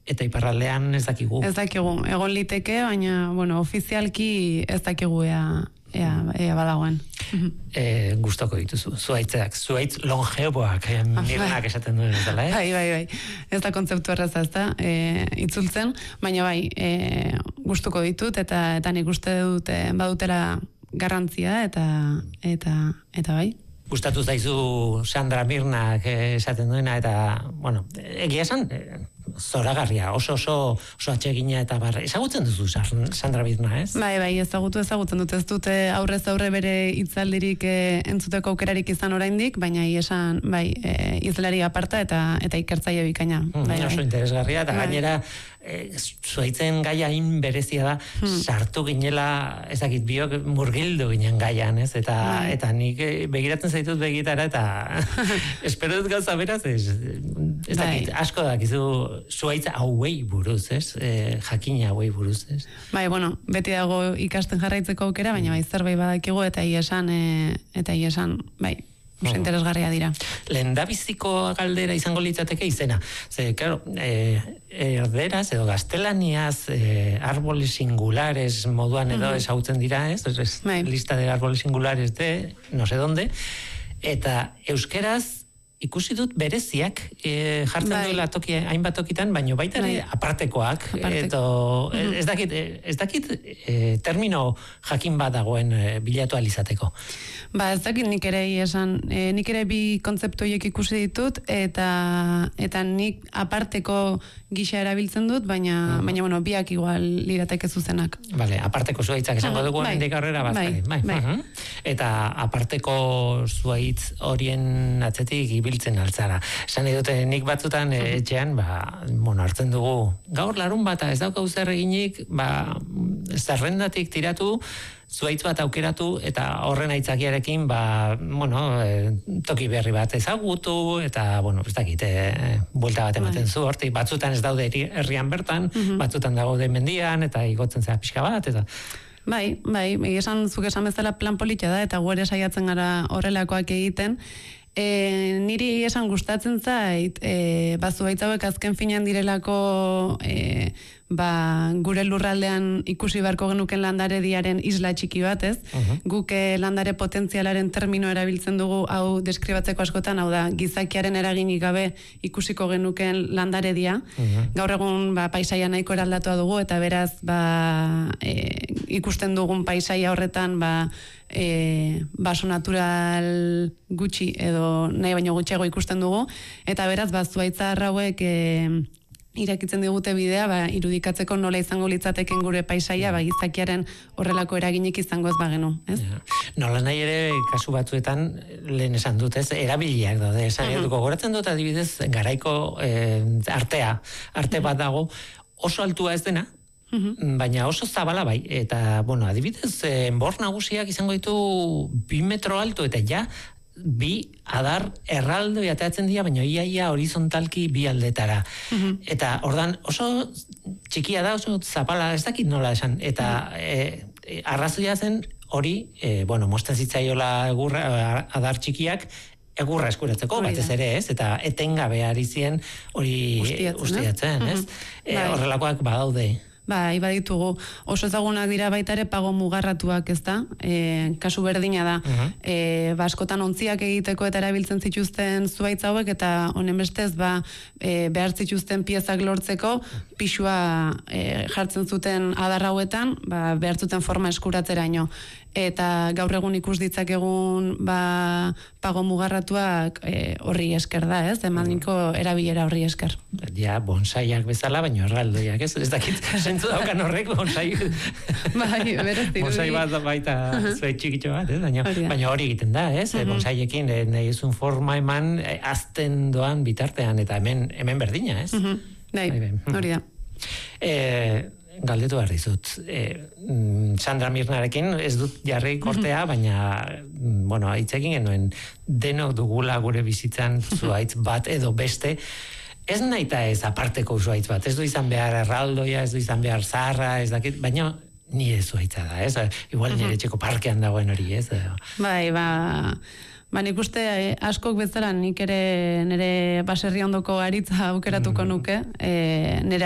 eta iparraldean ez dakigu. Ez dakigu, egon liteke, baina, bueno, ofizialki ez dakigu ea badagoen. Gustoko dituzu, zuaitzeak, zuaitz longeboak, mirnak esaten duen ez dela, Bai. Ez da kontzeptu erraza, ez da, itzultzen, baina bai, gustuko ditut, eta nik uste dut badutela garrantzia, eta bai. Gustatu zaizu Sandra Mirnak esaten duena, eta, bueno, egia esan, zoragarria, oso atsegina eta barra. Ezagutzen duzu Sandra Mirna, ez? Bai, ezagutzen dut, ez dute aurrez aurre bere hitzaldirik entzuteko aukerarik izan oraindik, baina esan, bai, hizlari aparta eta ikertzaile bikaina. Oso interesgarria, eta gainera, zuaitzen gaia hain berezia da, sartu ginela, ez dakit, biok murgildu ginen gaian, ez? Eta nik begiratzen zaitut begitara, eta espero dut gauza beraz, ez dakit, asko dakizu zuaitza hauei buruz, ez? Jakina hauei buruz, ez? Bai, bueno, beti dago ikasten jarraitzeko aukera, baina bai, zerbait badakigu, eta esan, bai, oso interesgarria dira. Lehendabiziko galdera izango litzateke izena. Ze, claro, erderaz edo gaztelaniaz árboles singulares moduan edo ezagutzen dira, ez? Lista de árboles singulares de no sé dónde. Eta euskeraz ikusi dut bereziak jartzen duela hainbat tokitan, baina baita ere apartekoak. Ez dakit termino jakin bat dagoen bilatu alizateko. Ba, ez dakit nik ere bi kontzeptu horiek ikusi ditut, eta nik aparteko gisa erabiltzen dut, baina bueno, biak igual lirateke zuzenak. Bale, aparteko zuaitzak esango dugu hendik aurrera bazkari. Bai. Eta aparteko zuaitz horien atzetik ibiltzen altzara. Esan edute nik batzutan etxean, hartzen dugu, gaur larun bata ez daukau zer eginik, zerrendatik tiratu, zuaitz bat aukeratu, eta horren aitzakiarekin, toki berri bat ezagutu, eta, ez dakit, buelta bat ematen zu, hortik, batzutan ez daude herrian bertan, batzutan daude mendian, eta igotzen zera pixka bat, eta... Bai, zuk esan bezala plan polita da, eta guere saiatzen gara horrelakoak egiten. Niri esan gustatzen zait, zuaitz hauek azken finean direlako gure lurraldean ikusi beharko genuken landarediaren isla txiki bat, ez? Guk landare potentzialaren termino erabiltzen dugu hau deskribatzeko askotan, hau da, gizakiaren eraginik gabe ikusiko genuken landaredia. Gaur egun paisaia nahiko eraldatua dugu, eta beraz ikusten dugun paisaia horretan baso natural gutxi edo nahi baino gutxiago ikusten dugu, eta beraz zuaitza hauek irakitzen digute bidea irudikatzeko nola izango litzateken gure paisaia gizakiaren horrelako eraginik izango ez bagenu, ez? Nola nahi ere kasu batzuetan lehen esan dut, ez? Erabiliak daude, esan eduko goratzen dut adibidez garaiko arte bat dago oso altua ez dena, baina oso zabala bai, eta, adibidez, enbor nagusiak izango ditu 2 metro alto, eta ja, 2 adar erraldoi ateatzen dira, baina ia horizontalki 2 aldetara. Eta, ordan, oso txikia da, oso zabala, ez dakit nola esan, eta arrazoia zen hori, mosten zitzaiola adar txikiak, egurra eskuratzeko, batez ere, ez? Eta etengabe ari zien hori ustiatzen, ez? Horrelakoak badaude. Bai, baditugu. Oso ezagunak dira baita ere pago mugarratuak, ez da? Kasu berdina da. Askotan ontziak egiteko eta erabiltzen zituzten zuaitz hauek, eta honen bestez, behar zituzten piezak lortzeko, pisua jartzen zuten adar hauetan, behar zuten forma eskuratzeraino. Eta gaur egun ikus ditzakegun pago mugarratuak horri esker da, ez? Emaniko erabilera horri esker. Ja, bonsaiak bezala, baina erraldoiak, ez? Ez dakit, zentzu daukan horrek, bonsai... Bai, berez dirudi. Bonsai bat baita zuet txikitxo bat, ez? Baina hori egiten da, ez? Bonsaiekin nahi ezun forma eman azten doan bitartean, eta hemen berdina, ez? Bai, hori da. Galdetu behar dizut. Sandra Mirnarekin ez dut jarri kortea, baina, hitz egin genuen, denok dugula gure bizitzan zuaitz bat edo beste, ez nahi eta ez aparteko zuaitz bat, ez du izan behar erraldoia, ez du izan behar zaharra, ez dakit, baina nire zuaitza da, ez? Igual nire etxeko parkean dagoen hori, ez? Bai, nik uste askok bezala nik ere nire baserri ondoko aritza aukeratuko nuke, nire